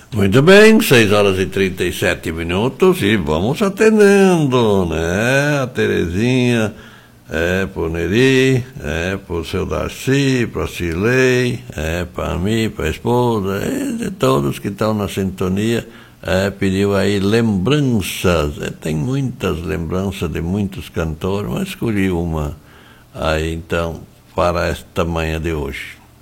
Muito bem, 6h37 e vamos atendendo, né? A Terezinha, pro Neri, pro seu Darcy, pra Cirlei, pra mim, pra esposa, de todos que estão na sintonia, pediu aí lembranças, tem muitas lembranças de muitos cantores, mas escolhi uma aí então para esta manhã de hoje.